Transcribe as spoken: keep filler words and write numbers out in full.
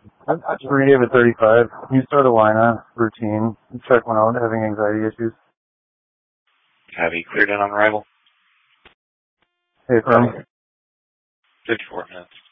Three David thirty-five. You start a Lina routine. Check one out, having anxiety issues. Have you cleared in on arrival? Hey, firm. fifty-four minutes.